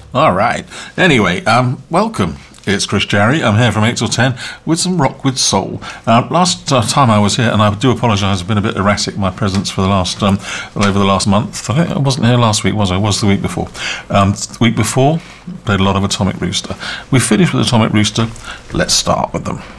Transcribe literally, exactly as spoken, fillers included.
All right. Anyway, um, welcome. It's Chris Jarry. I'm here from eight till ten with some Rock with Soul. Uh, last uh, time I was here, and I do apologise, I've been a bit erratic in my presence for the last, um, over the last month. I think I wasn't here last week, was I? I was the week before. Um, the week before, played a lot of Atomic Rooster. We finished with Atomic Rooster. Let's start with them.